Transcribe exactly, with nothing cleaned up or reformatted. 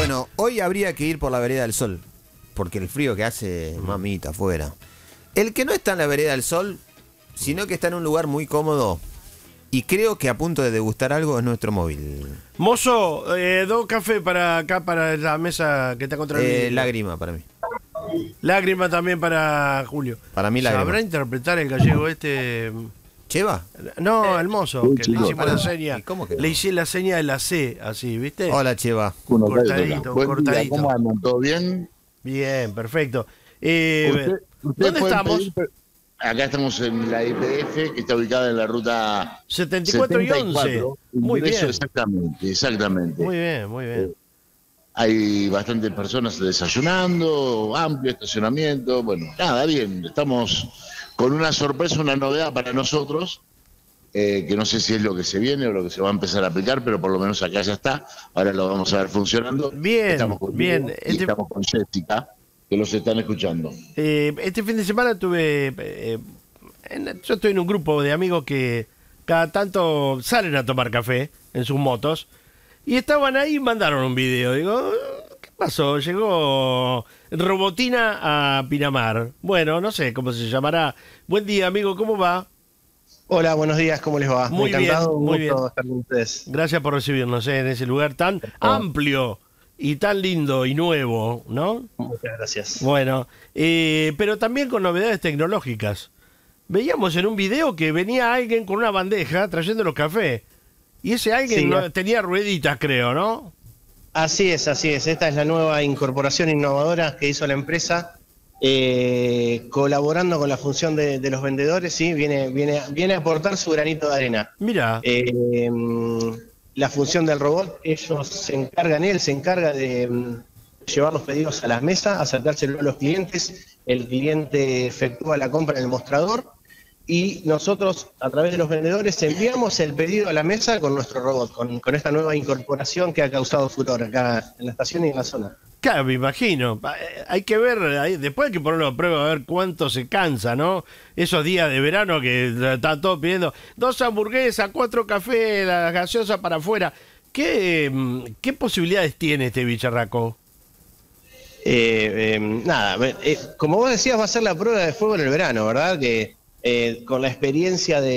Bueno, hoy habría que ir por la vereda del Sol, porque el frío que hace, mamita, afuera. El que no está en la vereda del Sol, sino que está en un lugar muy cómodo y creo que a punto de degustar algo es nuestro móvil. Mozo, eh, dos cafés para acá, para la mesa que está contra el Eh, vidrio. lágrima para mí. Lágrima también para Julio. Para mí lágrima. ¿Sabrá interpretar el gallego este? ¿Cheva? No, el mozo, Sí, que le chicos. hicimos la seña. ¿Y cómo que no? Le hice la seña de la C, así, ¿viste? Hola, Cheva. Uno, Cortadito, Buen día, cortadito. ¿cómo andan? ¿Todo bien? Bien, perfecto. Eh, Usted- ustedes ¿Dónde pueden estamos? pedir, pero- acá estamos en la I P F, que está ubicada en la ruta setenta y cuatro y once. Muy Ingreso, bien. Exactamente, exactamente. Muy bien, muy bien. Hay bastantes personas desayunando, amplio estacionamiento. Bueno, nada, bien. Estamos con una sorpresa, una novedad para nosotros, eh, que no sé si es lo que se viene o lo que se va a empezar a aplicar, pero por lo menos acá ya está. Ahora lo vamos a ver funcionando. Bien, estamos con bien. Diego y Este- estamos con Jessica, que los están escuchando. Eh, este fin de semana tuve... eh, en- yo estoy en un grupo de amigos que cada tanto salen a tomar café en sus motos y estaban ahí y mandaron un video. Digo, ¿qué pasó? Llegó Robotina a Pinamar. Bueno, no sé cómo se llamará. Buen día, amigo, ¿cómo va? Hola, buenos días, ¿cómo les va? Muy bien, Encantado, un muy gusto bien. estar con ustedes. Gracias por recibirnos eh, en ese lugar tan amplio y tan lindo y nuevo, ¿no? Muchas gracias. Bueno, eh, pero también con novedades tecnológicas. Veíamos en un video que venía alguien con una bandeja trayendo los cafés. Y ese alguien Sí, no- a- tenía rueditas, creo, ¿no? Así es, así es. Esta es la nueva incorporación innovadora que hizo la empresa, eh, colaborando con la función de, de los vendedores, ¿sí? Viene, viene, viene a aportar su granito de arena. Mira, Eh, mm, la función del robot, ellos se encargan, él se encarga de mm, llevar los pedidos a las mesas, acercárselo a los clientes, el cliente efectúa la compra en el mostrador y nosotros a través de los vendedores enviamos el pedido a la mesa con nuestro robot, con, con esta nueva incorporación que ha causado furor acá en la estación y en la zona. claro, me imagino. Eh, Hay que ver, hay- después hay que ponerlo a prueba a ver cuánto se cansa, ¿no? Esos días de verano que están todos pidiendo dos hamburguesas, cuatro cafés, la gaseosa para afuera. ¿Qué, mm, qué posibilidades tiene este bicharraco? Eh, eh, nada, eh, como vos decías, va a ser la prueba de fuego en el verano, ¿verdad? Que eh, con la experiencia de